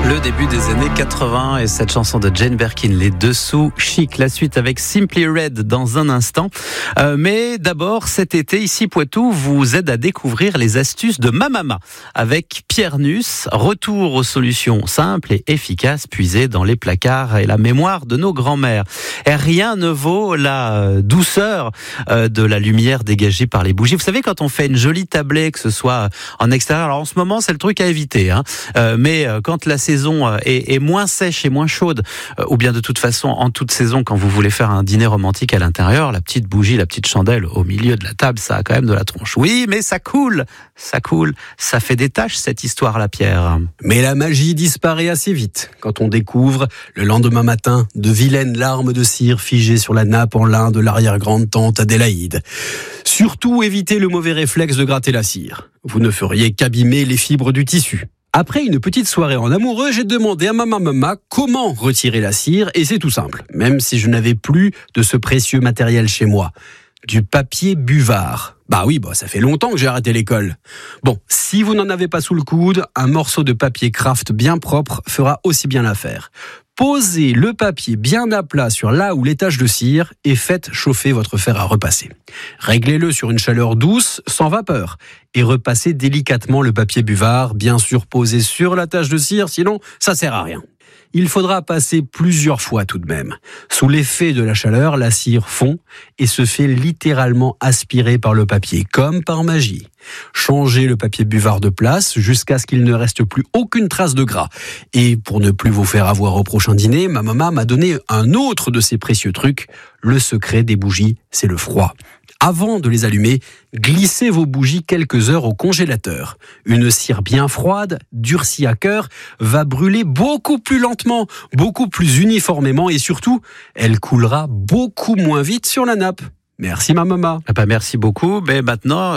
Le début des années 80 et cette chanson de Jane Birkin, Les Dessous Chic. La suite avec Simply Red dans un instant. Mais d'abord, cet été, ici Poitou vous aide à découvrir les astuces de Mamama avec Pierre Nuss. Retour aux solutions simples et efficaces puisées dans les placards et la mémoire de nos grands-mères. Et rien ne vaut la douceur de la lumière dégagée par les bougies. Vous savez, quand on fait une jolie tablée, que ce soit en extérieur, alors en ce moment, c'est le truc à éviter, mais quand la saison est moins sèche et moins chaude, ou bien de toute façon en toute saison quand vous voulez faire un dîner romantique à l'intérieur, la petite bougie, la petite chandelle au milieu de la table, ça a quand même de la tronche. Oui, mais ça coule, ça fait des taches cette histoire, la Pierre. Mais la magie disparaît assez vite quand on découvre le lendemain matin de vilaines larmes de cire figées sur la nappe en lin de l'arrière-grande-tante Adélaïde. Surtout évitez le mauvais réflexe de gratter la cire. Vous ne feriez qu'abîmer les fibres du tissu. Après une petite soirée en amoureux, j'ai demandé à ma maman comment retirer la cire et c'est tout simple, même si je n'avais plus de ce précieux matériel chez moi. Du papier buvard. Bah oui, ça fait longtemps que j'ai arrêté l'école. Bon, si vous n'en avez pas sous le coude, un morceau de papier craft bien propre fera aussi bien l'affaire. Posez le papier bien à plat sur là où les taches de cire et faites chauffer votre fer à repasser. Réglez-le sur une chaleur douce, sans vapeur, et repassez délicatement le papier buvard, bien sûr posé sur la tache de cire, sinon ça sert à rien. Il faudra passer plusieurs fois tout de même. Sous l'effet de la chaleur, la cire fond et se fait littéralement aspirer par le papier, comme par magie. Changez le papier buvard de place jusqu'à ce qu'il ne reste plus aucune trace de gras. Et pour ne plus vous faire avoir au prochain dîner, ma maman m'a donné un autre de ses précieux trucs. Le secret des bougies, c'est le froid. Avant de les allumer, glissez vos bougies quelques heures au congélateur. Une cire bien froide, durcie à cœur, va brûler beaucoup plus lentement, beaucoup plus uniformément et surtout, elle coulera beaucoup moins vite sur la nappe. Merci ma maman. Merci beaucoup. Mais maintenant,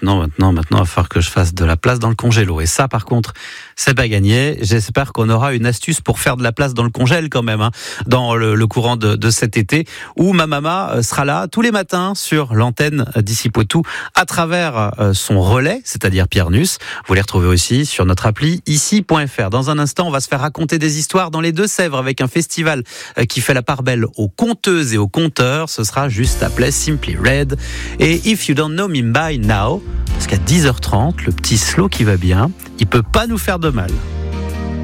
il va falloir que je fasse de la place dans le congélo. Et ça, par contre, c'est pas gagné. J'espère qu'on aura une astuce pour faire de la place dans le congèle quand même, dans le courant de cet été, où ma maman sera là tous les matins sur l'antenne d'Ici Poitou à travers son relais, c'est-à-dire Pierre Nuss. Vous les retrouvez aussi sur notre appli ici.fr. Dans un instant, on va se faire raconter des histoires dans les Deux-Sèvres avec un festival qui fait la part belle aux conteuses et aux conteurs. Ce sera juste après Simply Red et If You Don't Know Me By Now, parce qu'à 10h30, le petit slow qui va bien, il peut pas nous faire de mal.